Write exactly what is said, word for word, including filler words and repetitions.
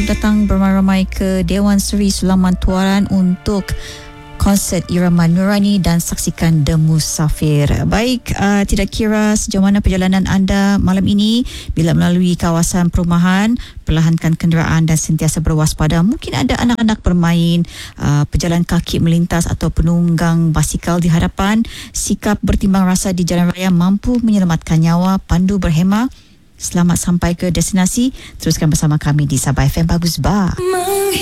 datang beramai-ramai ke Dewan Seri Sulaiman Tuaran untuk konsert Irama Nurani dan saksikan The Musafir. Baik, uh, tidak kira sejauh mana perjalanan anda malam ini, bila melalui kawasan perumahan, perlahankan kenderaan dan sentiasa berwaspada. Mungkin ada anak-anak bermain, uh, pejalan kaki melintas atau penunggang basikal di hadapan. Sikap bertimbang rasa di jalan raya mampu menyelamatkan nyawa. Pandu berhemah. Selamat sampai ke destinasi. Teruskan bersama kami di Sabah F M Bagus Bar.